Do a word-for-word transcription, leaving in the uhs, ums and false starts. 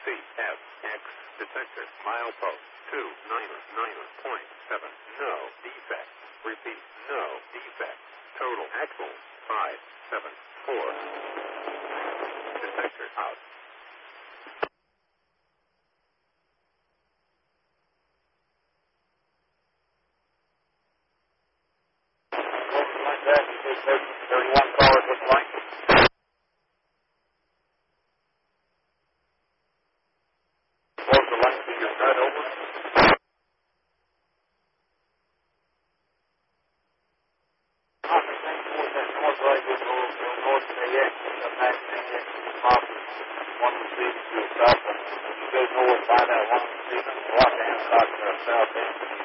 C F X detector milepost two nine nine point seven. No defect. Repeat. No defect. Total axle five seven four. Detector out. Like that, you take thirty-one cars with light. Close the light to your nut over. On the same course, that north right will go go north of the X, the back thing X to the top of one of the streets to the south. When you go north by that one of the streets, on the right hand side to the south end,